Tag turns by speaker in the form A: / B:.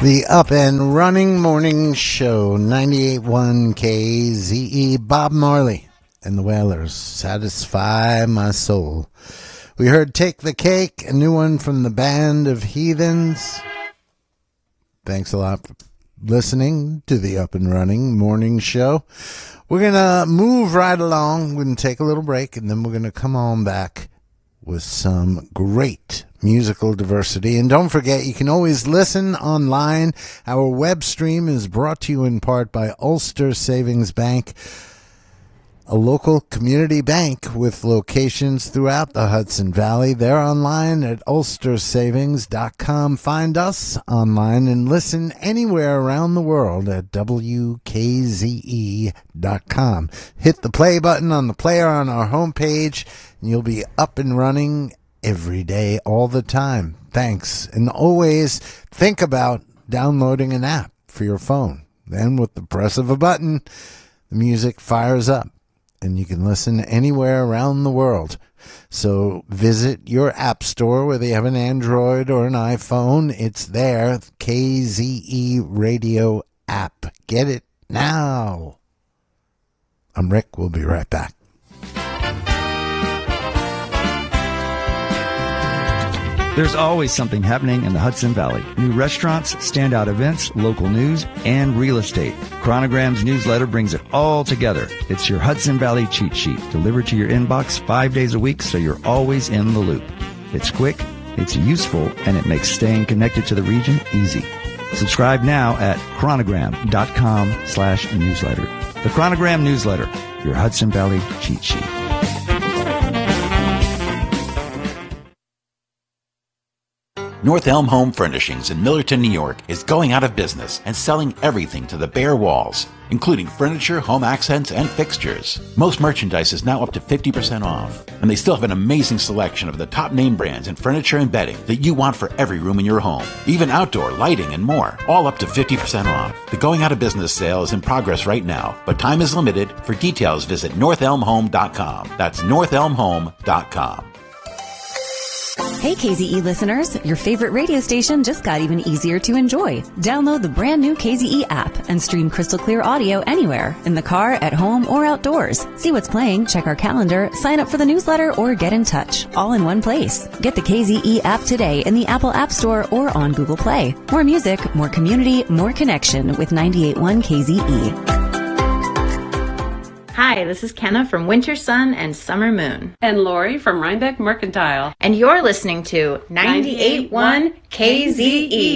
A: The Up and Running Morning Show, 98.1 KZE, Bob Marley and the Wailers, Satisfy My Soul. We heard Take the Cake, a new one from the Band of Heathens. Thanks a lot for listening to the Up and Running Morning Show. We're going to move right along. We're going to take a little break, and then we're going to come on back with some great musical diversity. And don't forget, you can always listen online. Our web stream is brought to you in part by Ulster Savings Bank, a local community bank with locations throughout the Hudson Valley. They're online at ulstersavings.com. Find us online and listen anywhere around the world at WKZE.com. Hit the play button on the player on our homepage, and you'll be up and running every day, all the time. Thanks. And always think about downloading an app for your phone. Then with the press of a button, the music fires up, and you can listen anywhere around the world. So visit your app store, whether you have an Android or an iPhone. It's there, KZE Radio app. Get it now. I'm Rick. We'll be right back.
B: There's always something happening in the Hudson Valley. New restaurants, standout events, local news, and real estate. Chronogram's newsletter brings it all together. It's your Hudson Valley cheat sheet, delivered to your inbox 5 days a week so you're always in the loop. It's quick, it's useful, and it makes staying connected to the region easy. Subscribe now at chronogram.com/newsletter. The Chronogram newsletter, your Hudson Valley cheat sheet.
C: North Elm Home Furnishings in Millerton, New York is going out of business and selling everything to the bare walls, including furniture, home accents, and fixtures. Most merchandise is now up to 50% off, and they still have an amazing selection of the top name brands in furniture and bedding that you want for every room in your home, even outdoor lighting and more, all up to 50% off. The going out of business sale is in progress right now, but time is limited. For details, visit northelmhome.com. That's northelmhome.com.
D: Hey KZE listeners, your favorite radio station just got even easier to enjoy. Download the brand new KZE app and stream crystal clear audio anywhere, in the car, at home, or outdoors. See what's playing, check our calendar, sign up for the newsletter, or get in touch, all in one place. Get the KZE app today in the Apple App Store or on Google Play. More music, more community, more connection with 98.1 KZE.
E: Hi, this is Kenna from Winter Sun and Summer Moon.
F: And Lori from Rhinebeck Mercantile.
E: And you're listening to 98.1 KZE.